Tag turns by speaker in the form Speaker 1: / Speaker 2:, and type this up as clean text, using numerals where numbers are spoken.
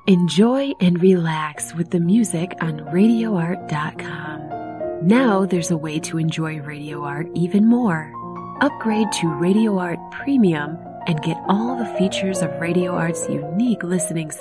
Speaker 1: Enjoy and relax with the music on RadioArt.com. Now there's a way to enjoy Radio Art even more. Upgrade to Radio Art Premium and get all the features of Radio Art's unique listening